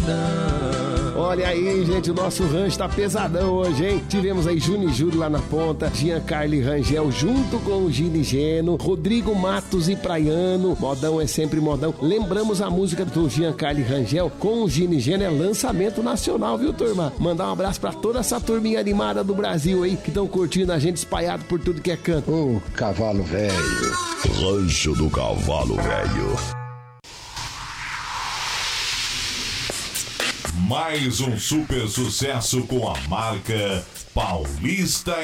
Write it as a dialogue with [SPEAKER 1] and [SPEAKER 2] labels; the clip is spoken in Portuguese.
[SPEAKER 1] Olha aí, gente, o nosso rancho tá pesadão hoje, hein? Tivemos aí Juni e Júlio lá na ponta, Giancarlo e Rangel junto com o Gini e Geno, Rodrigo Matos e Praiano, modão é sempre modão. Lembramos a música do Giancarlo e Rangel com o Gini e Geno, é lançamento nacional, viu, turma? Mandar um abraço pra toda essa turminha animada do Brasil aí, que estão curtindo a gente espalhado por tudo que é canto.
[SPEAKER 2] Ô, cavalo velho.
[SPEAKER 3] Rancho do Cavalo Velho. Mais um super sucesso com a marca Paulista